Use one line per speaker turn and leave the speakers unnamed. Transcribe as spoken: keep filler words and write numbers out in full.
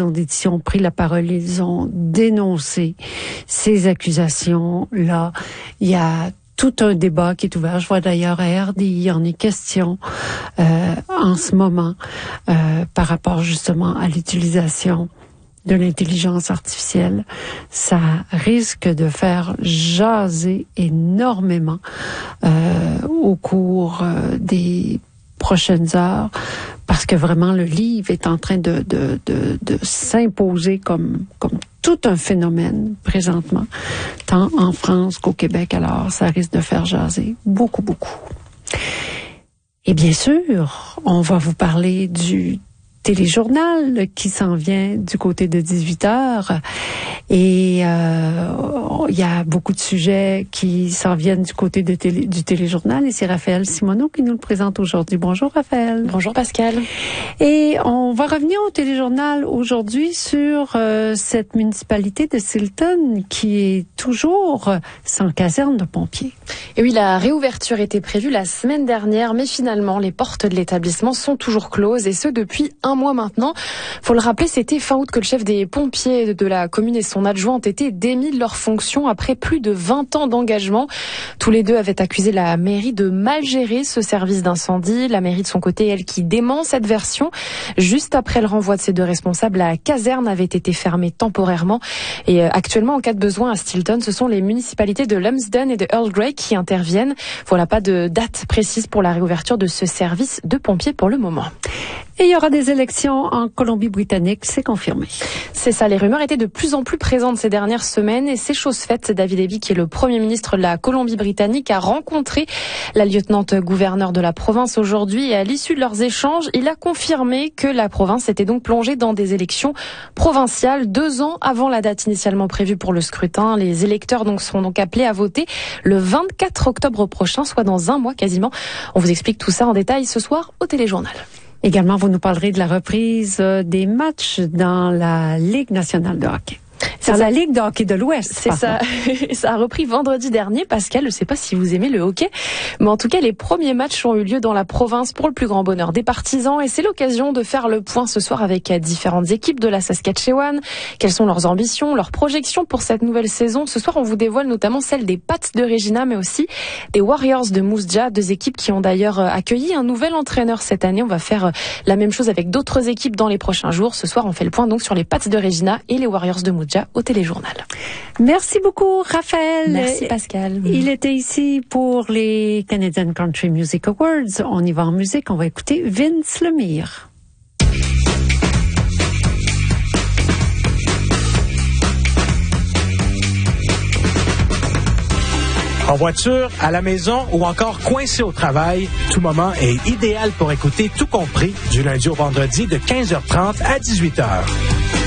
maisons d'édition ont pris la parole. Ils ont dénoncé ces accusations-là. Il y a tout un débat qui est ouvert. Je vois d'ailleurs à R D I, il y en est question euh, en ce moment euh, par rapport justement à l'utilisation de l'intelligence artificielle. Ça risque de faire jaser énormément euh, au cours euh, des prochaines heures, parce que vraiment le livre est en train de, de, de, de s'imposer comme, comme tout un phénomène présentement, tant en France qu'au Québec. Alors, ça risque de faire jaser beaucoup, beaucoup. Et bien sûr, on va vous parler du téléjournal qui s'en vient du côté de dix-huit heures. Et euh, il y a beaucoup de sujets qui s'en viennent du côté de télé, du téléjournal. Et c'est Raphaël Simoneau qui nous le présente aujourd'hui. Bonjour Raphaël.
Bonjour Pascal.
Et on va revenir au téléjournal aujourd'hui sur euh, cette municipalité de Silton qui est toujours sans caserne de pompiers.
Et oui, la réouverture était prévue la semaine dernière, mais finalement, les portes de l'établissement sont toujours closes, et ce depuis un mois maintenant. Faut le rappeler, c'était fin août que le chef des pompiers de la commune et son adjoint ont été démis de leurs fonctions après plus de vingt ans d'engagement. Tous les deux avaient accusé la mairie de mal gérer ce service d'incendie. La mairie de son côté, elle, qui dément cette version. Juste après le renvoi de ces deux responsables, la caserne avait été fermée temporairement. Et actuellement, en cas de besoin à Stilton, ce sont les municipalités de Lumsden et de Earl Grey qui interviennent. Voilà, pas de date précise pour la réouverture de ce service de pompiers pour le moment.
Et il y aura des élections en Colombie-Britannique, c'est confirmé.
C'est ça, les rumeurs étaient de plus en plus présentes ces dernières semaines, et c'est chose faite. David Eby, qui est le Premier ministre de la Colombie-Britannique, a rencontré la lieutenant-gouverneure de la province aujourd'hui, et à l'issue de leurs échanges, il a confirmé que la province était donc plongée dans des élections provinciales deux ans avant la date initialement prévue pour le scrutin. Les électeurs donc seront donc appelés à voter le vingt-quatre octobre prochain, soit dans un mois quasiment. On vous explique tout ça en détail ce soir au téléjournal.
Également, vous nous parlerez de la reprise des matchs dans la Ligue nationale de hockey. C'est la Ligue de hockey de l'Ouest.
C'est ça. Ça a repris vendredi dernier. Pascal, je ne sais pas si vous aimez le hockey, mais en tout cas, les premiers matchs ont eu lieu dans la province pour le plus grand bonheur des partisans, et c'est l'occasion de faire le point ce soir avec différentes équipes de la Saskatchewan. Quelles sont leurs ambitions, leurs projections pour cette nouvelle saison? Ce soir, on vous dévoile notamment celle des Pats de Regina, mais aussi des Warriors de Moose Jaw, deux équipes qui ont d'ailleurs accueilli un nouvel entraîneur cette année. On va faire la même chose avec d'autres équipes dans les prochains jours. Ce soir, on fait le point donc sur les Pats de Regina et les Warriors de Moose Jaw au téléjournal.
Merci beaucoup, Raphaël.
Merci, Pascal.
Il était ici pour les Canadian Country Music Awards. On y va en musique. On va écouter Vince Lemire.
En voiture, à la maison ou encore coincé au travail, tout moment est idéal pour écouter Tout compris du lundi au vendredi de quinze heures trente à dix-huit heures.